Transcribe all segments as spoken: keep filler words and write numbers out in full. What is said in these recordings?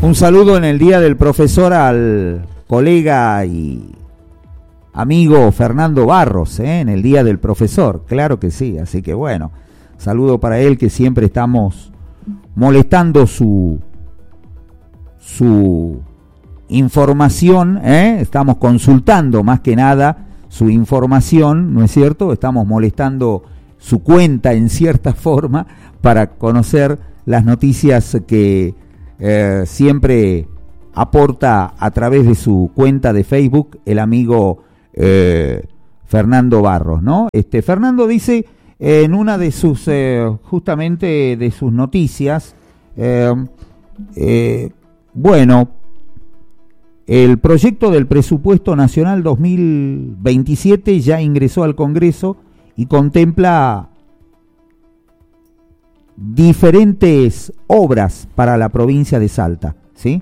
Un saludo en el Día del Profesor al colega y amigo Fernando Barros, ¿eh? En el Día del Profesor, claro que sí, así que bueno, saludo para él, que siempre estamos molestando su su información, ¿eh? Estamos consultando más que nada su información, ¿no es cierto? Estamos molestando su cuenta en cierta forma para conocer las noticias que eh, siempre aporta a través de su cuenta de Facebook el amigo eh, Fernando Barros, ¿no? Este Fernando dice eh, en una de sus eh, justamente de sus noticias, eh, eh, bueno, el proyecto del presupuesto nacional dos mil veintisiete ya ingresó al Congreso y contempla diferentes obras para la provincia de Salta, ¿sí?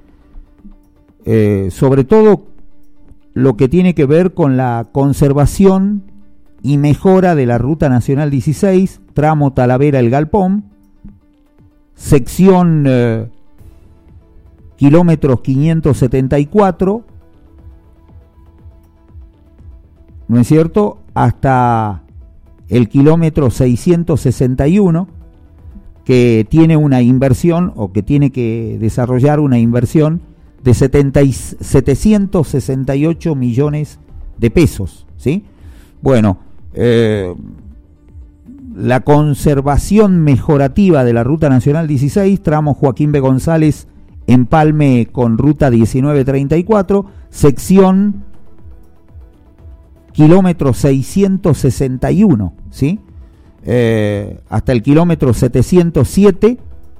Eh, sobre todo lo que tiene que ver con la conservación y mejora de la Ruta Nacional dieciséis, tramo Talavera-El Galpón, sección eh, kilómetros quinientos setenta y cuatro, ¿no es cierto?, hasta el kilómetro seiscientos sesenta y uno, que tiene una inversión o que tiene que desarrollar una inversión de setecientos sesenta y ocho millones de pesos, ¿sí? Bueno, eh, la conservación mejorativa de la Ruta Nacional dieciséis, tramo Joaquín B. González, empalme con Ruta diecinueve treinta y cuatro, sección kilómetro seiscientos sesenta y uno, ¿sí? Eh, hasta el kilómetro setecientos siete,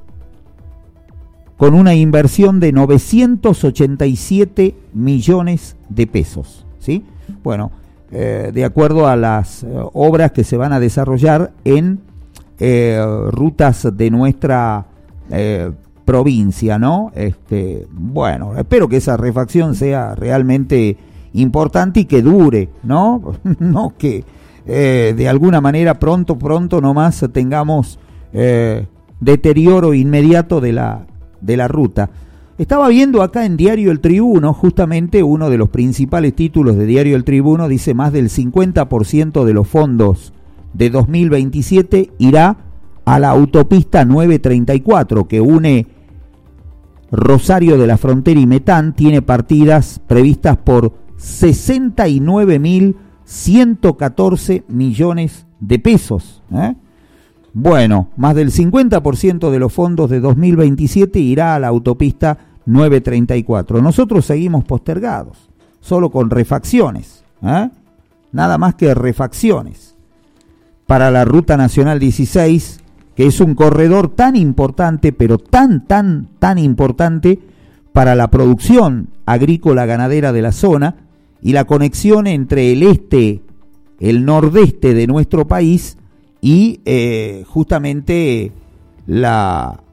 con una inversión de novecientos ochenta y siete millones de pesos, ¿sí? Bueno, eh, de acuerdo a las eh, obras que se van a desarrollar en eh, rutas de nuestra eh, provincia, ¿no? Este, bueno, espero que esa refacción sea realmente importante y que dure, ¿no? No que eh, de alguna manera pronto, pronto nomás tengamos eh, deterioro inmediato de la, de la ruta. Estaba viendo acá en Diario El Tribuno, justamente uno de los principales títulos de Diario El Tribuno, dice más del cincuenta por ciento de los fondos de dos mil veintisiete irá a la autopista nueve treinta y cuatro, que une Rosario de la Frontera y Metán. Tiene partidas previstas por sesenta y nueve mil ciento catorce millones de pesos, ¿eh? Bueno, más del cincuenta por ciento de los fondos de dos mil veintisiete irá a la autopista nueve treinta y cuatro. Nosotros seguimos postergados, solo con refacciones, ¿eh? Nada más que refacciones para la Ruta Nacional dieciséis, que es un corredor tan importante, pero tan, tan, tan importante para la producción agrícola ganadera de la zona y la conexión entre el este, el nordeste de nuestro país y eh, justamente la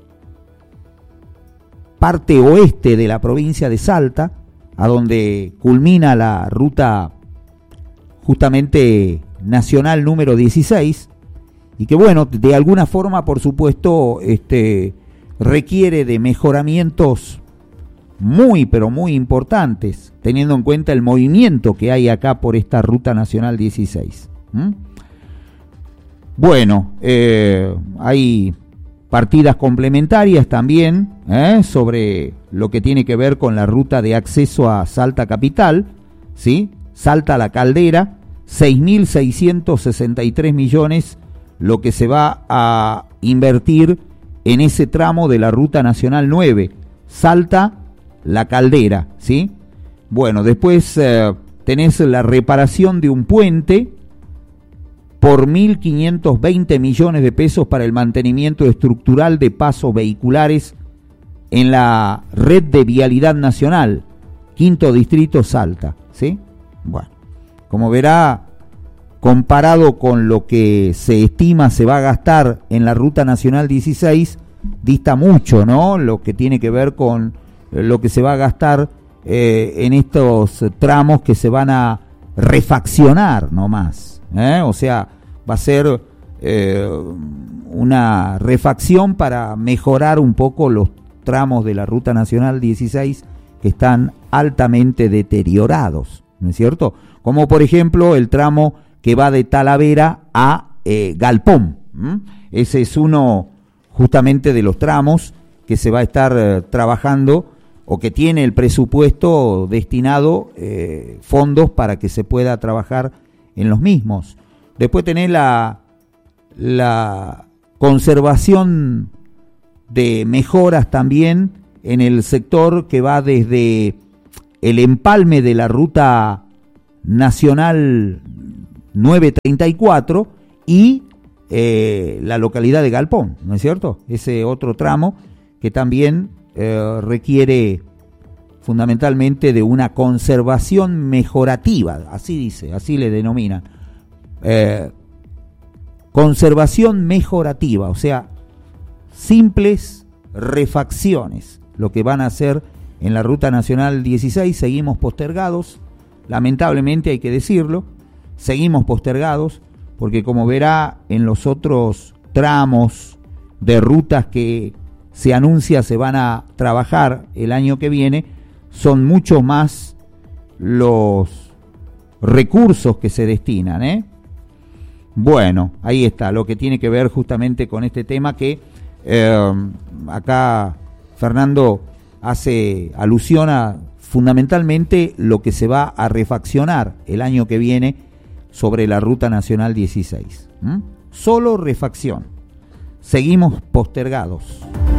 parte oeste de la provincia de Salta, a donde culmina la ruta justamente nacional número dieciséis, y que bueno, de alguna forma, por supuesto, este requiere de mejoramientos muy, pero muy importantes, teniendo en cuenta el movimiento que hay acá por esta Ruta Nacional dieciséis. ¿Mm? Bueno, eh, hay partidas complementarias también ¿eh? sobre lo que tiene que ver con la ruta de acceso a Salta Capital, ¿sí? Salta La Caldera, seis mil seiscientos sesenta y tres millones, lo que se va a invertir en ese tramo de la Ruta Nacional nueve, Salta La Caldera, ¿sí? Bueno, después eh, tenés la reparación de un puente por mil quinientos veinte millones de pesos para el mantenimiento estructural de pasos vehiculares en la red de vialidad nacional, Quinto Distrito Salta, ¿sí? Bueno, como verá, comparado con lo que se estima se va a gastar en la Ruta Nacional dieciséis, dista mucho, ¿no? Lo que tiene que ver con lo que se va a gastar eh, en estos tramos que se van a refaccionar nomás, ¿eh? O sea, va a ser eh, una refacción para mejorar un poco los tramos de la Ruta Nacional dieciséis que están altamente deteriorados, ¿no es cierto? Como por ejemplo el tramo que va de Talavera a eh, Galpón. ¿Mm? Ese es uno justamente de los tramos que se va a estar eh, trabajando o que tiene el presupuesto destinado eh, fondos para que se pueda trabajar en los mismos. Después tenés la, la conservación de mejoras también en el sector que va desde el empalme de la Ruta Nacional novecientos treinta y cuatro y eh, la localidad de Galpón, ¿no es cierto? Ese otro tramo que también eh, requiere fundamentalmente de una conservación mejorativa, así dice, así le denominan. Eh, conservación mejorativa, o sea, simples refacciones, lo que van a hacer en la Ruta Nacional dieciséis. Seguimos postergados, lamentablemente hay que decirlo, seguimos postergados, porque como verá en los otros tramos de rutas que se anuncia se van a trabajar el año que viene, son mucho más los recursos que se destinan, ¿eh? Bueno, ahí está, lo que tiene que ver justamente con este tema que eh, acá Fernando hace alusión a fundamentalmente lo que se va a refaccionar el año que viene sobre la Ruta Nacional dieciséis. ¿Mm? Solo refacción. Seguimos postergados.